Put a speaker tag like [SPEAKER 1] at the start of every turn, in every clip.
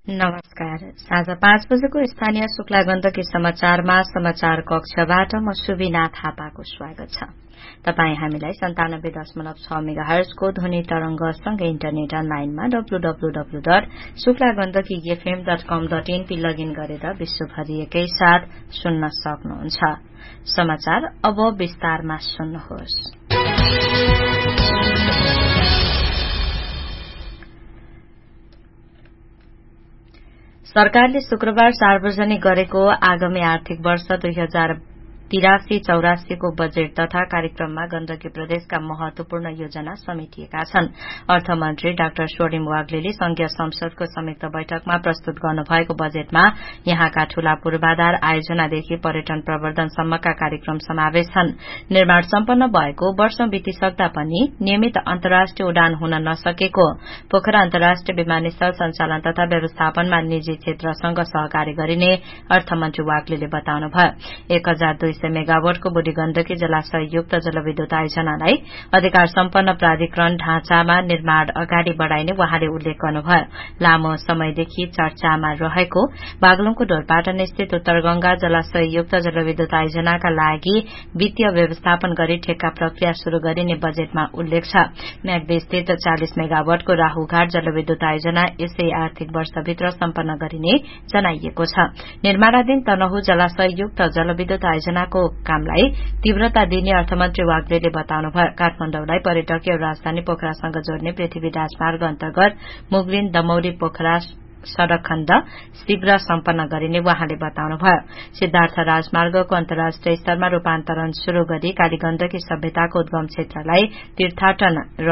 [SPEAKER 1] नमस्कार। साँझ 5 बजेको स्थानीय शुक्ला गण्डकी समाचारमा समाचार कक्षबाट म सुबिना थापाको स्वागत छ। तपाई हामीलाई 97.6 मेगाहर्जको ध्वनि तरंगसँगै इन्टरनेट अनलाइनमा www.शुक्लागण्डकीfm.com.in लगइन गरेर विश्वभरि एकै साथ सुन्न सक्नुहुन्छ। समाचार अब विस्तारमा सुन्नुहोस्। सरकारले शुक्रबार सार्वजनिक गरेको आगामी आर्थिक वर्ष 2083-84 को बजेट तथा कार्यक्रममा गण्डकी प्रदेशका महत्वपूर्ण योजना समेटिएका छन्। अर्थमन्त्री डाक्टर स्वर्णिम वाग्लेले संघीय संसदको संयुक्त बैठकमा प्रस्तुत गर्नुभएको बजेटमा यहाँका ठूला पूर्वाधार आयोजनादेखि पर्यटन प्रवर्धनसम्मका कार्यक्रम समावेश छन्। निर्माण सम्पन्न भएको वर्ष बितिसक्दा पनि नियमित अन्तर्राष्ट्रिय उडान हुन नसकेको पोखरा अन्तर्राष्ट्रिय विमानस्थल सञ्चालन तथा व्यवस्थापनमा निजी क्षेत्रसँग सहकारी गरिने अर्थमन्त्री वाग्लेले बताउनुभयो। 1200 मेगावाटको बुढी गण्डकी जलाशययुक्त जलविद्युत आयोजनालाई अधिकार सम्पन्न प्राधिकरण ढाँचामा निर्माण अगाडि बढ़ाइने वहाँले उल्लेख गर्नुभयो। लामो समयदेखि चर्चामा रहेको बागलुङको ढोरपाटन स्थित उत्तरगंगा जलाशययुक्त जलविद्युत आयोजनाका लागि वित्तीय व्यवस्थापन गरी ठेक्का प्रक्रिया शुरू गरिने बजेटमा उल्लेख छ। म्याग्दी स्थित 40 मेगावाटको राहुघाट जलविद्युत आयोजना यसै आर्थिक वर्षभित्र सम्पन्न गरिने जनाइएको छ। निर्माणाधीन तनहु जलाशययुक्त जलविद्युत आयोजनाको कामलाई तीव्रता दिने अर्थमन्त्री वाग्लेले बताउनुभयो। काठमाडौँलाई पर्यटकीय राजधानी पोखरासँग जोड्ने पृथ्वी राजमार्ग अन्तर्गत मुगलिन दमौली पोखरा सड़क खण्ड शीघ्र सम्पन्न गरिने वहाँले बताउनुभयो। सिद्धार्थ राजमार्गको अन्तर्राष्ट्रिय स्तरमा रूपान्तरण शुरू गरी कालीगण्डकी सभ्यताको उद्गम क्षेत्रलाई तीर्थाटन र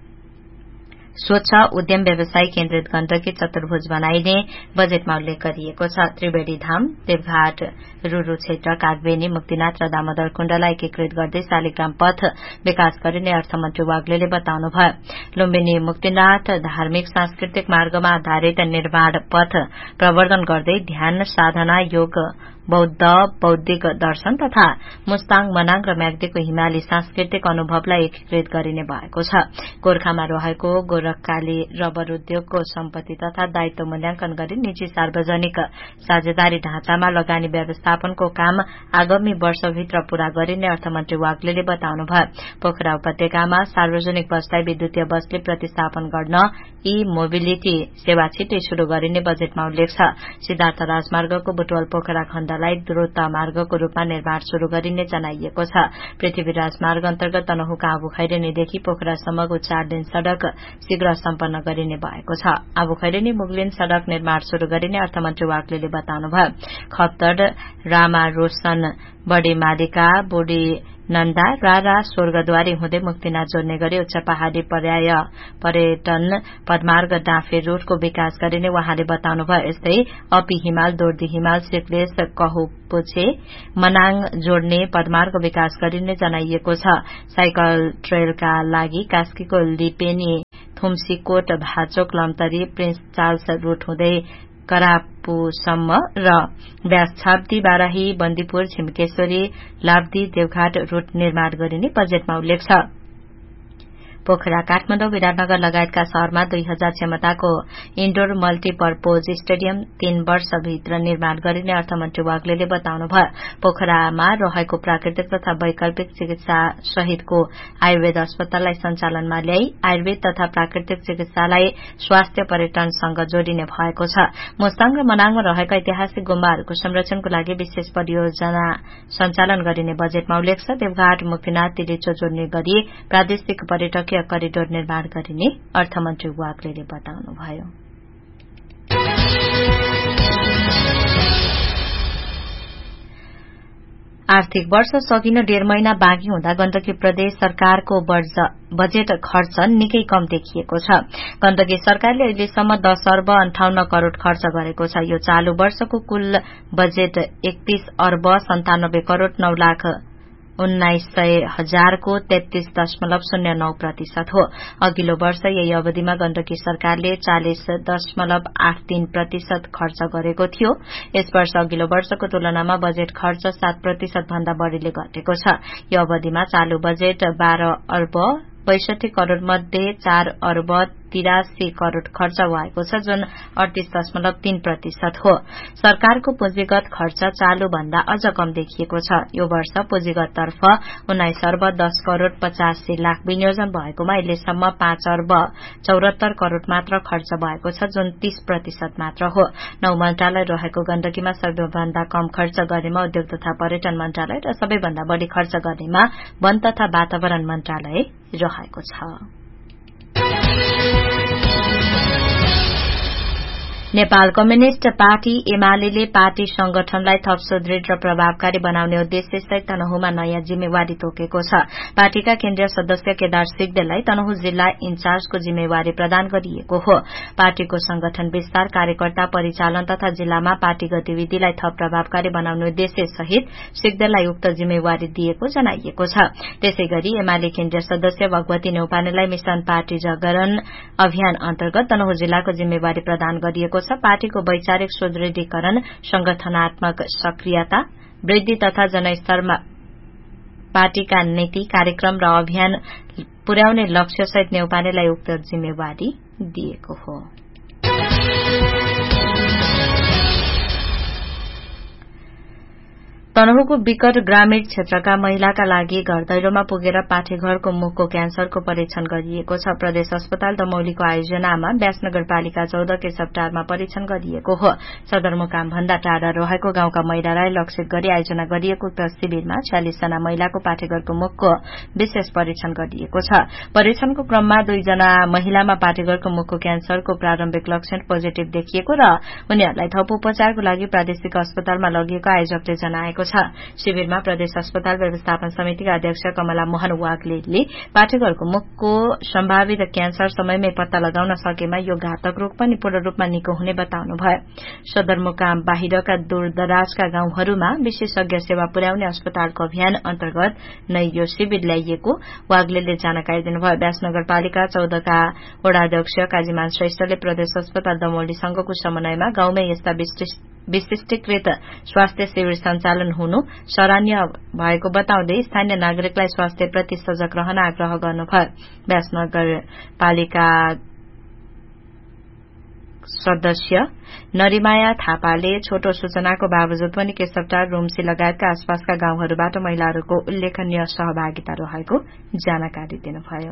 [SPEAKER 1] स्वच्छ उद्यम व्यवसाय केन्द्रित गण्डकी चतुर्भुज बनाइने बजेटमा उल्लेख गरिएको छ। त्रिवेणी धाम, देवघाट, रूरू क्षेत्र, कागबेनी, मुक्तिनाथ र दामोदर कुण्डलाई एकीकृत गर्दै शालिग्राम पथ विकास गरिने अर्थमन्त्री वाग्लेले बताउनुभयो। लुम्बिनी मुक्तिनाथ धार्मिक सांस्कृतिक मार्गमा आधारित निर्माण पथ प्रवर्धन गर्दै ध्यान साधना योग बौद्धिक दर्शन तथा मुस्ताङ मनाङ र म्याग्दीको हिमाली सांस्कृतिक अनुभवलाई एकीकृत गरिने भएको छ। गोर्खामा रहेको गोरखकाली रबर उद्योगको सम्पत्ति तथा दायित्व मूल्याङ्कन गरी निजी सार्वजनिक साझेदारी ढाँचामा लगानी व्यवस्थापनको काम आगामी वर्षभित्र पूरा गरिने अर्थमन्त्री वाग्लेले बताउनुभयो। पोखरा उपत्यकामा सार्वजनिक बसलाई विद्युतीय बसले प्रतिस्थापन गर्न ई मोबिलिटी सेवा छिटै शुरू गरिने बजेटमा उल्लेख छ। सिद्धार्थ राजमार्गको बुटवल पोखरा खण्डलाई द्रुत मार्गको रूपमा निर्माण शुरू गरिने जनाइएको छ। पृथ्वी राजमार्ग अन्तर्गत तनहुका आबु खैरेनीदेखि पोखरासम्मको 4 लेन सड़क शीघ्र सम्पन्न गरिने भएको छ। आबु खैरेनी मुगलिन सड़क निर्माण शुरू गरिने अर्थमन्त्री वाग्लेले बताउनुभयो। खप्तड, रामा रोशन, बडी मालिका, बुढी नन्दा, रारा, स्वर्गद्वारी हुँदै मुक्तिनाथ जोड्ने गरी उच्च पहाड़ी पर्यटन पदमार्ग डाँफे रूटको विकास गरिने वहाँले बताउनुभयो। यस्तै अपी हिमाल, दोर्दी हिमाल, सिक्लेश, कहुपुछे, मनाङ जोड्ने पदमार्ग विकास गरिने जनाइएको छ। साइकल ट्रेलका लागि कास्कीको लिपेनी, थुम्सीकोट, भाचोक, लमतरी, प्रिन्स चार्ल्स रूट हुँदै करापुसम्म र व्यासछाप्दी, बाराही, बन्दीपुर, छिमकेश्वरी, लाब्दी, देवघाट रूट निर्माण गरिने बजेटमा उल्लेख छ। पोखरा, काठमाडौँ, विराटनगर लगायतका शहरमा 2000 क्षमताको इन्डोर मल्टीपर्पोज स्टेडियम 3 वर्षभित्र निर्माण गरिने अर्थमन्त्री वाग्लेले बताउनुभयो। पोखरामा रहेको प्राकृतिक तथा वैकल्पिक चिकित्सा सहितको आयुर्वेद अस्पताललाई सञ्चालनमा ल्याई आयुर्वेद तथा प्राकृतिक चिकित्सालाई स्वास्थ्य पर्यटनसँग जोडिने भएको छ। मुस्ताङ र मनाङमा रहेका ऐतिहासिक गुम्बाहरूको संरक्षणको लागि विशेष परियोजना सञ्चालन गरिने बजेटमा उल्लेख छ। देवघाट, मुक्तिनाथ, तिलिचो जोड्ने गरी प्रादेशिक पर्यटकीय करिडोर निर्माण गरिने अर्थमन्त्री वाग्लेले बताउनुभयो। आर्थिक वर्ष सकिन 1.5 महिना बाँकी हुँदा गण्डकी प्रदेश सरकारको बजेट खर्च निकै कम देखिएको छ। गण्डकी सरकारले अहिलेसम्म 10 अर्ब 58 करोड़ खर्च गरेको छ। यो चालू वर्षको कुल बजेट 31 अर्ब 97 करोड़ 9,19,000 को 33.09% हो। अघिल्लो वर्ष यही अवधिमा गण्डकी सरकारले 40.83% खर्च गरेको थियो। यस वर्ष अघिल्लो वर्षको तुलनामा बजेट खर्च 7% भन्दा बढ़ीले घटेको छ। यो अवधिमा चालू बजेट 12 अर्ब 62 करोड़ मध्ये 4 अर्ब 83 करोड़ खर्च भएको छ, जुन 38.3% हो। सरकारको पुँजीगत खर्च चालू भन्दा अझ कम देखिएको छ। यो वर्ष पुँजीगततर्फ 19 अर्ब 10 करोड़ 85 लाख विनियोजन भएकोमा अहिलेसम्म 5 अर्ब 74 करोड़ मात्र खर्च भएको छ, जुन 30% मात्र हो। 9 मन्त्रालय रहेको गण्डकीमा सबैभन्दा कम खर्च गरेमा उद्योग तथा पर्यटन मन्त्रालय र सबैभन्दा बढ़ी खर्च गरेमा वन तथा वातावरण मन्त्रालय रहेको छ। Nepal communist party UML party संगठनलाई थप सुदृढ़ र प्रभावकारी बनाउने उद्देश्यसहित तनहुमा नयाँ जिम्मेवारी तोकेको छ। पार्टीका केन्द्रीय सदस्य केदार सिग्देललाई तनहु जिल्ला इन्चार्जको जिम्मेवारी प्रदान गरिएको हो। पार्टीको संगठन विस्तार, कार्यकर्ता परिचालन तथा जिल्लामा पार्टी गतिविधिलाई थप प्रभावकारी बनाउने उद्देश्य सहित सिग्देललाई उक्त जिम्मेवारी दिएको जनाइएको छ। त्यसैगरी एमाले केन्द्रीय सदस्य भगवती न्यौपानेलाई मिशन पार्टी जागरण अभियान अन्तर्गत तनहु जिल्लाको जिम्मेवारी प्रदान गरिएको छ। पार्टीको वैचारिक सुदृढीकरण, संगठनात्मक सक्रियता वृद्धि तथा जनस्तरमा पार्टीका नीति, कार्यक्रम र अभियान पुर्याउने लक्ष्यसहित न्यौपानेलाई उक्त जिम्मेवारी दिएको हो। तनहुको विकट ग्रामीण क्षेत्रका महिलाका लागि घर दैलोमा पुगेर पाठेघरको मुखको क्यान्सरको परीक्षण गरिएको छ। प्रदेश अस्पताल दमौलीको आयोजनामा व्यास नगरपालिका 14 के सप्ताहमा परीक्षण गरिएको हो। सदरमुकाम भन्दा टाढा रहेको गाउँका महिलालाई लक्षित गरी आयोजना गरिएको उक्त शिविरमा 46 जना महिलाको पाठेघरको मुखको विशेष परीक्षण गरिएको छ। परीक्षणको क्रममा 2 जना महिलामा पाठेघरको मुखको क्यान्सरको प्रारम्भिक लक्षण पोजिटिभ देखिएको र उनीहरूलाई थप उपचारको लागि प्रादेशिक अस्पतालमा लगिएको आयोजकले जनाएको छ। शिविरमा प्रदेश अस्पताल व्यवस्थापन समितिका अध्यक्ष कमला मोहन वाग्लेले पाठेघरको मुखको सम्भावित क्यान्सर समयमै पत्ता लगाउन सकेमा यो घातक रोग पनि पूर्ण रूपमा निको हुने बताउनुभयो। सदरमुकाम बाहिरका दूरदराजका गाउँहरूमा विशेषज्ञ सेवा पुर्याउने अस्पतालको अभियान अन्तर्गत नै यो शिविर ल्याइएको वाग्लेले जानकारी दिनुभयो। व्यास नगरपालिका 14 का वडाध्यक्ष काजीमान श्रेष्ठले प्रदेश अस्पताल दमौलीसँगको समन्वयमा गाउँमै यस्ता विशिष्टीकृत स्वास्थ्य शिविर सञ्चालन हुनु सराहनीय भएको बताउँदै स्थानीय नागरिकलाई स्वास्थ्यप्रति सजग रहन आग्रह गर्नुभयो। व्यास नगरपालिका सदस्य नरिमाया थापाले छोटो सूचनाको बावजुद पनि केशवटार, रुम्सी लगायतका आसपासका गाउँहरूबाट महिलाहरूको उल्लेखनीय सहभागिता रहेको जानकारी दिनुभयो।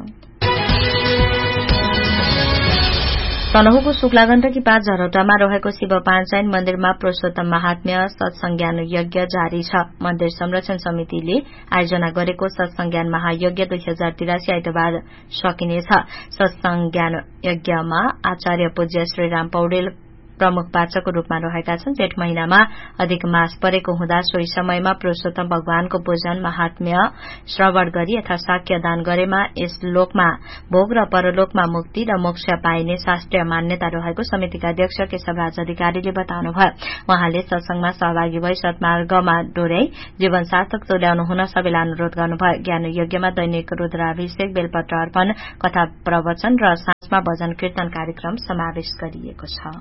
[SPEAKER 1] तनहुको शुक्लागण्डकी 5 झरौटामा रहेको शिव पाञ्चायन मन्दिरमा पुरूषोत्तम महात्म्य सत्संज्ञान यज्ञ जारी छ। मन्दिर संरक्षण समितिले आयोजना गरेको सत्संज्ञान महायज्ञ 2083 आइतबार सकिनेछ। सत्संज्ञान यज्ञमा आचार्य पूज्य श्रीराम पौडेल प्रमुख वाचकको रूपमा रहेका छन्। जेठ महिनामा अधिक मास परेको हुँदा सोही समयमा पुरूषोत्तम भगवानको पूजन, महात्म्य श्रवण गरी यथा साक्य दान गरेमा यस लोकमा भोग र परलोकमा मुक्ति र मोक्ष पाइने शास्त्रीय मान्यता रहेको समितिका अध्यक्ष केशवराज अधिकारीले बताउनुभयो। वहाँले सत्संगमा सहभागी भई सत्मार्गमा डोर्याई जीवन सार्थक तुल्याउनु हुन सबैलाई अनुरोध गर्नुभयो। ज्ञान यज्ञमा दैनिक रुद्राभिषेक, बेलपत्र अर्पण, कथा प्रवचन र साँझमा भजन कीर्तन कार्यक्रम समावेश गरिएको छ।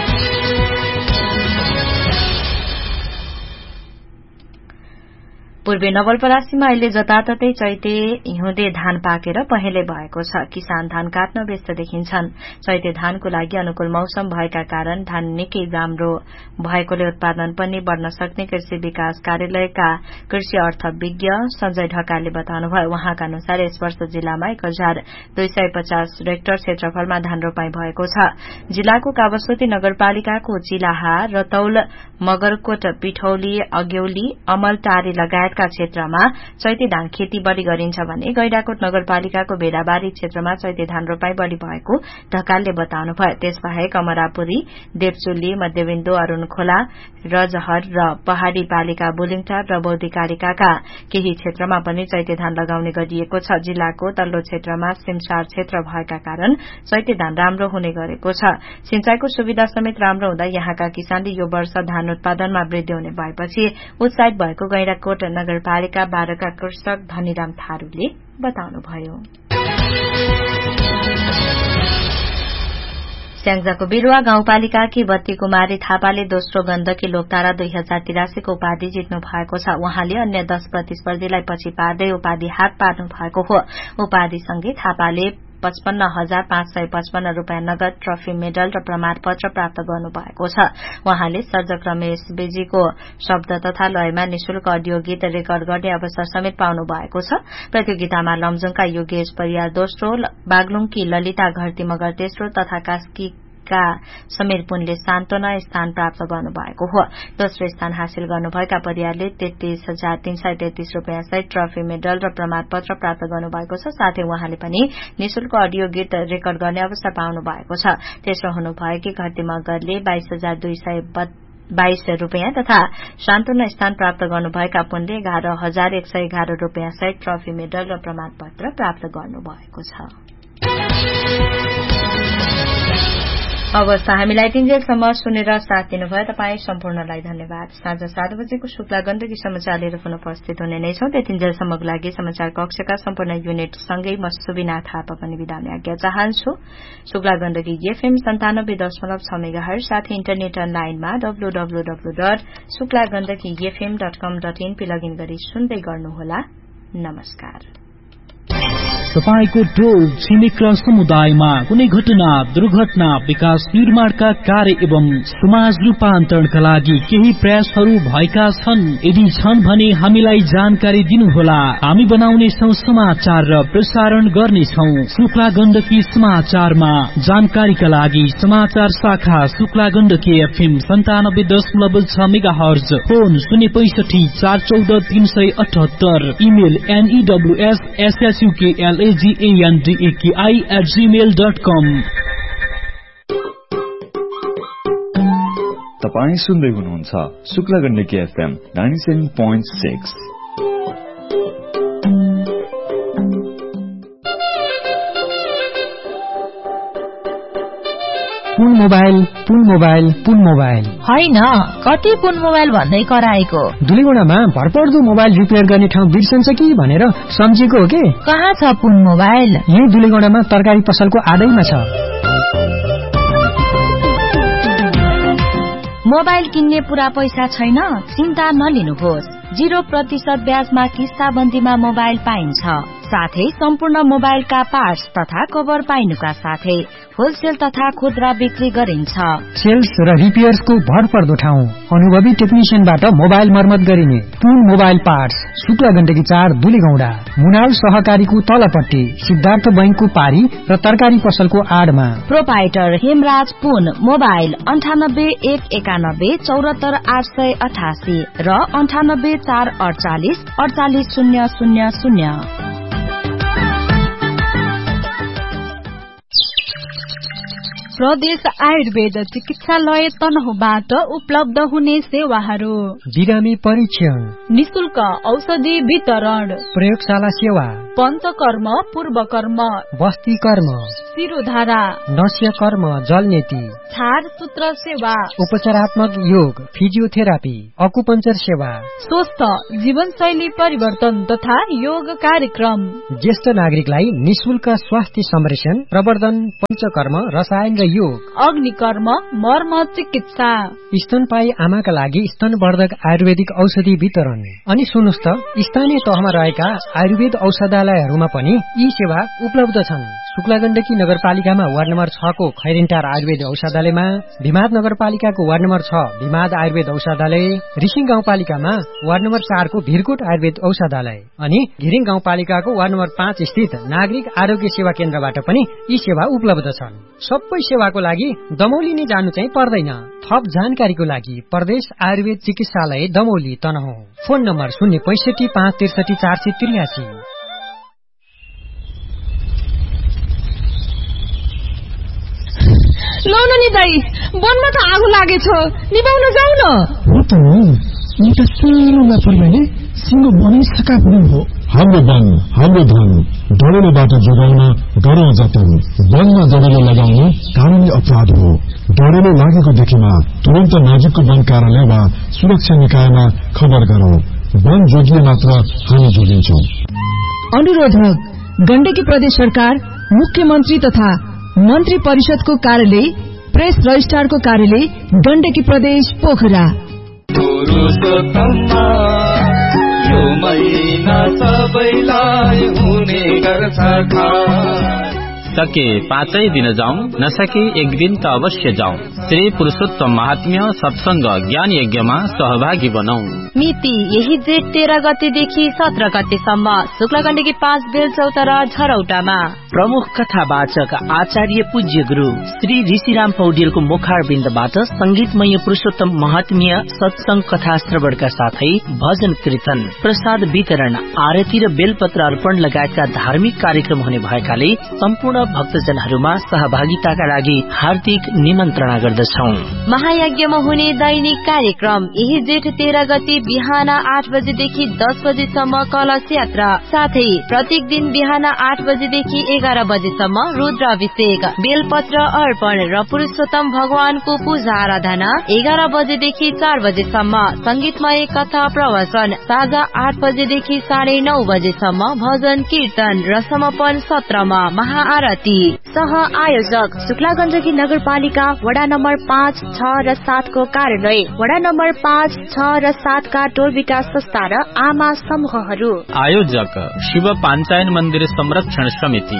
[SPEAKER 1] पूर्वी नवलपरासीमा अहिले जताततै चैते हिउँदे धान पाकेर पहेँलै भएको छ। किसान धान काट्न व्यस्त देखिन्छन्। चैते धानको लागि अनुकूल मौसम भएका कारण धान निकै राम्रो भएकोले उत्पादन पनि बढ़न सक्ने कृषि विकास कार्यालयका कृषि अर्थविज्ञ सञ्जय ढकालले बताउनुभयो। वहाँका अनुसार यस वर्ष जिल्लामा 1250 हेक्टर क्षेत्रफलमा धान रोपाई भएको छ। जिल्लाको कावसोती नगरपालिकाको चिलाहा, रतौल, मगरकोट, पिठौली, अग्यौली, अमलटारी लगायत क्षेत्रमा चैते धान खेती बढ़ी गरिन्छ भने गैंडाकोट नगरपालिकाको भेडाबारी क्षेत्रमा चैते धान रोपाई बढ़ी भएको ढकालले बताउनुभयो। त्यसबाहेक अमरापुरी, देवचुली, मध्यबिन्दु, अरूणखोला, रजहर र पहाड़ी पालिका बुलिङटार र बौद्धिकारिकाका केही क्षेत्रमा पनि चैते धान लगाउने गरिएको छ। जिल्लाको तल्लो क्षेत्रमा सिमसार क्षेत्र भएका कारण चैते धान राम्रो हुने गरेको छ। सिंचाईको सुविधा समेत राम्रो हुँदा यहाँका किसानले यो वर्ष धान उत्पादनमा वृद्धि हुने भएपछि उत्साहित भएको गैंडाकोट नगरपालिका 12 का कृषक धनीराम थारूले बताउनुभयो। स्याङ्जाको बिरुवा गाउँपालिकाकी बत्ती कुमारी थापाले दोस्रो गण्डकी लोकतारा 2083 को उपाधि जित्नु भएको छ। उहाँले अन्य 10 प्रतिस्पर्धीलाई पछि पार्दै उपाधि हात पार्नु भएको हो। उपाधिसँगै थापाले 55,555 रूपियाँ नगद, ट्रफी, मेडल र प्रमाणपत्र प्राप्त गर्नुभएको छ। उहाँले सर्जक रमेश बेजीको शब्द तथा लयमा निशुल्क अडियो गीत रेकर्ड गर्ने अवसर समेत पाउनु भएको छ। प्रतियोगितामा लमजुङका योगेश परियार दोस्रो, बागलुङकी ललिता घरती मगर तेस्रो तथा कास्कीका समीर पुनले सान्तवना स्थान प्राप्त गर्नुभएको हो। दोस्रो स्थान हासिल गर्नुभएका परियारले 33,333 रूपियाँ सहित ट्रफी, मेडल र प्रमाणपत्र प्राप्त गर्नुभएको छ। साथै उहाँले पनि निशुल्क अडियो गीत रेकर्ड गर्ने अवसर पाउनु भएको छ। तेस्रो हुनुभएकी घरती मगरले 22,222 रूपियाँ तथा सान्तवना स्थान प्राप्त गर्नुभएका पुनले 11,111 रूपियाँ सहित ट्रफी, मेडल र प्रमाणपत्र प्राप्त गर्नुभएको छ। अवस्था हामीलाई 3 जेलसम्म सुनेर साथ दिनुभयो तपाईँ सम्पूर्णलाई धन्यवाद। साँझ 7 बजेको शुक्ला गण्डकी समाचार लिएर पुनः उपस्थित हुने नै छौं। त्यति जेलसम्मको लागि समाचार कक्षका सम्पूर्ण युनिट सँगै म सुबिना थापा पनि बिदा हुने आज्ञा चाहन्छु। शुक्ला गण्डकी FM 97.6 मेगाहर्ज साथै इन्टरनेट अनलाइनमा www.suklagandakifm.com.in लगइन गरी सुन्दै गर्नुहोला। नमस्कार।
[SPEAKER 2] तपाईको टोल छिमेक र समुदायमा कुनै घटना, दुर्घटना, विकास निर्माणका कार्य एवं समाज रूपान्तरणका लागि केही प्रयासहरू भएका छन्? यदि छन् भने हामीलाई जानकारी दिनुहोला। हामी बनाउनेछौं समाचार र प्रसारण गर्नेछौं। शुक्ला गण्डकी समाचारमा जानकारीका लागि समाचार शाखा Shukla Gandaki FM 97.6 megahertz, phone 065 414 378, email news@gmail.com।
[SPEAKER 3] तपाईं सुन्दै हुनुहुन्छ शुक्ला गण्डकी FM 97.6।
[SPEAKER 4] पुन मोबाइल
[SPEAKER 5] होइन, कति पुन मोबाइल भन्दै कराएको?
[SPEAKER 4] दुलीगुडामा भरपर्दो मोबाइल रिपेयर गर्ने ठाउँ बिर्सन्छ कि भनेर सम्झेको हो के?
[SPEAKER 5] कहाँ छ पुन मोबाइल?
[SPEAKER 4] यही दुलीगुडामा तरकारी पसलको आडैमा छ।
[SPEAKER 1] मोबाइल किन्ने पूरा पैसा छैन? चिन्ता नलिनुहोस्। 0% ब्याजमा किस्ताबन्दीमा मोबाइल पाइन्छ। साथै सम्पूर्ण मोबाइलका पार्ट्स तथा कभर पाइनुका साथै होलसेल तथा खुद्रा बिक्री गरिन्छ।
[SPEAKER 4] सेल्स र रिपेयर्सको भरपर्दो ठाउँ, अनुभवी टेक्निशियनबाट मोबाइल मर्मत गरिने पुन मोबाइल पार्ट्स, शुक्ला गण्डकी 4 दुलीगौडा, मुनाल सहकारीको तलपट्टि, सिद्धार्थ बैंकको पारी र तरकारी पसलको आडमा।
[SPEAKER 1] प्रोपाइटर हेमराज पुन, मोबाइल 98 191 74 888 र 98 448 48000।
[SPEAKER 6] प्रदेश आयुर्वेद चिकित्सालय तनहुबाट उपलब्ध हुने सेवाहरू:
[SPEAKER 4] बिरामी परीक्षण,
[SPEAKER 6] निशुल्क औषधि वितरण,
[SPEAKER 4] प्रयोगशाला सेवा,
[SPEAKER 6] पञ्चकर्म, पूर्वकर्म,
[SPEAKER 4] बस्ती कर्म,
[SPEAKER 6] शिरोधारा,
[SPEAKER 4] नस्य कर्म, जलनेती,
[SPEAKER 6] छार सूत्र सेवा,
[SPEAKER 4] उपचारात्मक योग, फिजियोथेरापी, अकुपञ्चर सेवा,
[SPEAKER 6] स्वस्थ जीवनशैली परिवर्तन तथा योग कार्यक्रम,
[SPEAKER 4] ज्येष्ठ नागरिकलाई निशुल्क स्वास्थ्य संरक्षण, प्रवर्धन, पञ्चकर्म, रसायन र योग,
[SPEAKER 6] अग्निकर्म, मर्म चिकित्सा,
[SPEAKER 4] स्तनपायी आमाका लागि स्तनवर्धक आयुर्वेदिक औषधि वितरण। अनि सुन्नुस् त, स्थानीय तहमा रहेका आयुर्वेद औषधालयहरूमा पनि यी सेवा उपलब्ध छन्। शुक्ला गण्डकी नगरपालिकामा वार्ड नम्बर 6 को खैरेन्टार आयुर्वेद औषधालयमा, भिमाद नगरपालिकाको वार्ड नम्बर 6 भिमाद आयुर्वेद औषधालय, रिसिङ गाउँपालिकामा वार्ड नम्बर 4 को भिरकोट आयुर्वेद औषधालय अनि घिरिङ गाउँपालिकाको वार्ड नम्बर 5 स्थित नागरिक आरोग्य सेवा केन्द्रबाट पनि यी सेवा उपलब्ध छन्। सबै सेवाको लागि दमौली नै जानु चाहिँ पर्दैन। थप जानकारीको लागि प्रदेश आयुर्वेद चिकित्सालय Damauli Tanahun, phone number 065 563 483।
[SPEAKER 6] Loan नि दाई, वनमा त आगो लागेछ, निभाउन जाऊ न।
[SPEAKER 7] हो त हो, एउटा सानो लापरवाहीले सिङ्गो बनै सकाप्नु हो। हाम्रो वन, हाम्रो धन, डढेलो बाटो जोगाउन गरौँ जतन। वनमा डढेलो लगाउनु कानूनी अपराध हो। डढेलो लागेको देखेमा तुरन्त नजिकको वन कार्यालय वा सुरक्षा निकायमा खबर गरौँ। वन जोगिए मात्र हामी जोगिन्छौँ।
[SPEAKER 8] अनुरोधक गण्डकी प्रदेश सरकार, मुख्यमन्त्री तथा मन्त्री परिषदको कार्यालय, प्रेस रजिस्ट्रारको कार्यालय, गण्डकी प्रदेश पोखरा।
[SPEAKER 9] यो महिना सबैलाई हुने गर्छ
[SPEAKER 10] सके 5 दिन जाऊं, नसके 1 दिन त अवश्य जाऊं। श्री पुरुषोत्तम महात्म्य सत्संग ज्ञान यज्ञमा सहभागी बनाऊ।
[SPEAKER 1] मिति यही जेठ 13 गतेदेखि 17 गतेसम्म शुक्लगण्डकी 5 बेलचौतारा झरौटामा।
[SPEAKER 11] प्रमुख कथावाचक आचार्य पूज्य गुरु श्री ऋषिराम पौडेलको मुखारबिन्दबाट संगीतमय पुरुषोत्तम महात्म्य सत्संग कथा श्रवणका साथै भजन कीर्तन, प्रसाद वितरण, आरती र बेलपत्र अर्पण लगायतका धार्मिक कार्यक्रम हुने भएकाले सम्पूर्ण भक्तजनहरूमा सहभागिताका लागि हार्दिक निमन्त्रणा गर्दछौं।
[SPEAKER 1] महायज्ञमा हुने दैनिक कार्यक्रम यही जेठ 13 गते बिहान 8 बजेदेखि 10 बजेसम्म कलश यात्रा, साथै प्रत्येक दिन बिहान 8 बजेदेखि 11 बजेसम्म रुद्राभिषेक, बेलपत्र अर्पण र पुरुषोत्तम भगवानको पूजा आराधना। 11 बजेदेखि 4 बजेसम्म संगीतमय कथा प्रवचन, साँझ 8 बजेदेखि 9:30 बजेसम्म भजन कीर्तन र समापन सत्रमा महाआरती। सह आयोजक शुक्लागण्डकी नगरपालिका वडा नम्बर 5, 6 र 7 को कार्यालय, वडा नम्बर 5, 6 र 7 का टोल विकास संस्था र आमा समूहहरू।
[SPEAKER 10] आयोजक शिव पाञ्चायन मन्दिर संरक्षण समिति।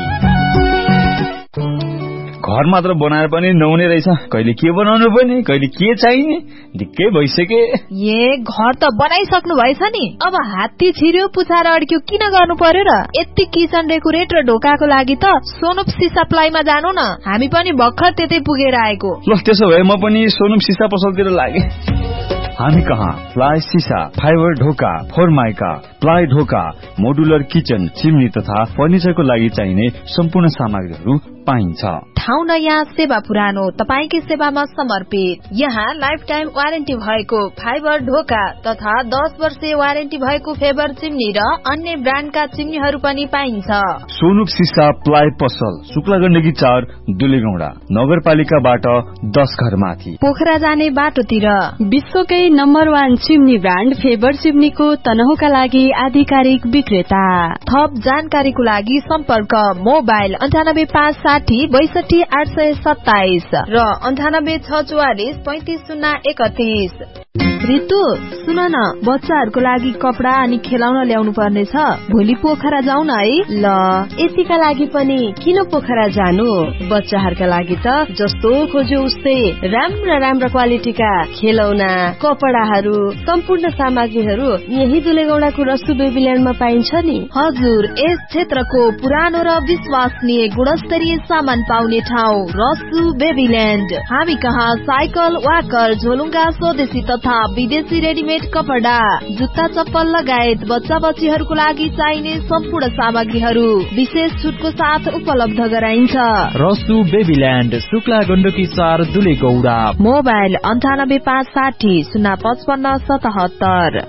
[SPEAKER 3] घर मात्र बनाएर पनि नहुने रहेछ, कहिले के बनाउनु पर्ने, कहिले के चाहिने, दिक्कै भइसके।
[SPEAKER 6] घर त बनाइसक्नु भएछ नि, अब हात्ती छिर्यो पुछाएर अड्क्यो किन गर्नु पर्यो र? यति किचन डेकोरेट र ढोकाको लागि त सोनुप सिसा प्लाईमा जानु न, हामी पनि भर्खर त्यतै पुगेर आएको।
[SPEAKER 3] ल त्यसो भए म पनि सोनुप सिसा पसलतिर लागे। हामी कहाँ प्लाई सिसा, फाइबर ढोका, फोरमाइका, प्लाई ढोका, मोडुलर किचन, चिम्नी तथा फर्निचरको लागि चाहिने सम्पूर्ण सामग्रीहरू पाइन्छ।
[SPEAKER 6] ठाउँ नयाँ, सेवा पुरानो, तपाईकै सेवामा समर्पित। यहाँ लाइफ टाइम वारेन्टी भएको फाइबर ढोका तथा 10 वर्षे वारेन्टी भएको फेबर चिम्नी र अन्य ब्रान्डका चिम्नीहरू पनि पाइन्छ।
[SPEAKER 3] सोनुप सिसा प्लाई पसल, शुक्लागण्डकी 4, दुलेगौडा, नगरपालिकाबाट 10 घर माथि,
[SPEAKER 6] पोखरा जाने बाटोतिर।
[SPEAKER 1] विश्वकै नम्बर 1 चिम्नी ब्रान्ड फेबर चिम्नीको तनहुका लागि आधिकारिक विक्रेता।
[SPEAKER 6] थप जानकारीको लागि सम्पर्क मोबाइल 9856 62 827 र 98 644 35 031। रितु सुन न, बच्चाहरूको लागि कपडा अनि खेलाउन ल्याउनु पर्ने छ, भोलि पोखरा जाऊ न है।
[SPEAKER 1] ल यतिका लागि पनि किन पोखरा जानु, बच्चाहरूका लागि त जस्तो खोज्यो उस्तै राम्रा क्वालिटीका खेलौना, कपडाहरू, सम्पूर्ण सामग्रीहरू यही दुलेगौडाको रसु बेबील्यान्डमा पाइन्छ नि।
[SPEAKER 6] हजुर, यस क्षेत्रको पुरानो र विश्वसनीय गुणस्तरीय सामान पाउने ठाउँ रसु बेबील्यान्ड। हामी कहाँ साइकल, वाकर, झोलुङ्गा, स्वदेशी तथा विदेशी रेडिमेड कपडा, जुत्ता, चप्पल लगायत बच्चा बच्चीहरूको लागि चाहिने सम्पूर्ण सामग्रीहरू विशेष छुटको साथ उपलब्ध गराइन्छ।
[SPEAKER 2] रसु बेबील्यान्ड, शुक्लागण्डकी 4, दुलेगौडा।
[SPEAKER 6] मोबाइल 9856 055 77।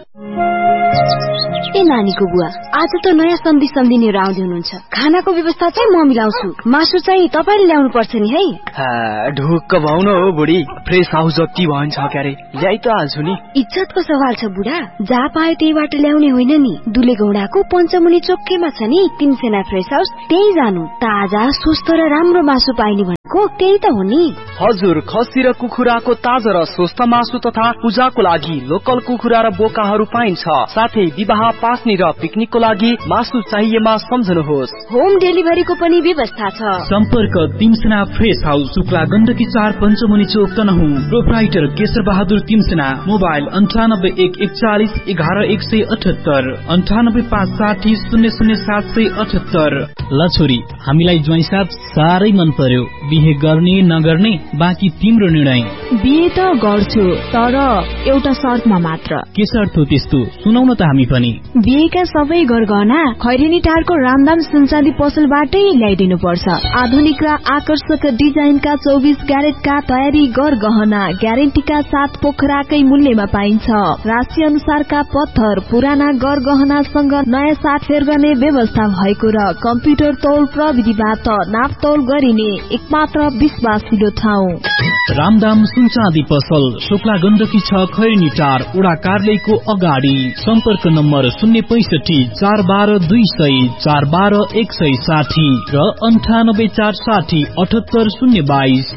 [SPEAKER 1] ए नानीको बुवा, आज त नयाँ सम्झिनेहरू आउँदै हुनुहुन्छ, खानाको व्यवस्था चाहिँ म मिलाउँछु, मासु चाहिँ तपाईले ल्याउनु पर्छ नि है।
[SPEAKER 11] ढुक्क भाउ न हो बुढी, फ्रेस हाउस जति भन्छ क्यारे, ल्याइ त हाल्छु नि।
[SPEAKER 1] इज्जतको सवाल छ बुढा, जहाँ पायो त्यहीबाट ल्याउने होइन नि। दुलेगौडाको पञ्चमुनि चोकैमा छ नि तिनसेना फ्रेस हाउस, त्यही जानु। ताजा, स्वस्थ र राम्रो मासु पाइने भनेको त्यही त हो नि।
[SPEAKER 11] हजुर, खसी र कुखुराको ताजा र स्वस्थ मासु तथा पूजाको लागि लोकल कुखुरा र बोकाहरू पाइन्छ। साथै विवाह, पास्नी र पिकनिकको लागि मासु चाहिएमा सम्झनुहोस्।
[SPEAKER 1] होम डेलिभरीको पनि व्यवस्था छ।
[SPEAKER 2] सम्पर्क तिमसेना फ्रेस हाउस, शुक्लागण्डकी 4, पञ्चमुनि चोक, तनहु। प्रोप्राइटर केशर बहादुर तिमसेना। मोबाइल 98 141 11 178 98 560 00 778। ल छोरी, हामीलाई ज्वाइँसाथ साह्रै मन पर्यो, बिहे गर्ने नगर्ने बाँकी तिम्रो निर्णय।
[SPEAKER 8] बिहे त गर्छु, तर एउटा शर्तमा मात्र।
[SPEAKER 2] के शर्त हो त्यस्तो, सुनाउन त हामी पनि।
[SPEAKER 8] बिहेका सबै गरगहना खैरेनी टारको रामदाम सुनचाँदी पसलबाटै ल्याइदिनु पर्छ। आधुनिक र आकर्षक डिजाइनका 24 क्यारेटका तयारी गरगहना ग्यारेन्टीका साथ पोखराकै मूल्यमा पाइन्छ। राशि अनुसारका पत्थर, पुराना गरगहनासँग नयाँ साटफेर गर्ने व्यवस्था भएको र कम्प्युटर तौल प्रविधिबाट नापतौल गरिने एकमात्र विश्वासिलो ठाउँ
[SPEAKER 2] रामदाम सुनचाँदी पसल, शुक्लागण्डकी 6, खैरेनी टार, वडा कार्यालयको अगाडि। सम्पर्क नम्बर 065 412 200 412 160 र 98 460 78 022।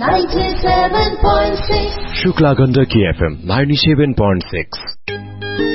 [SPEAKER 12] शुक्लागण्डकी FM 97.6।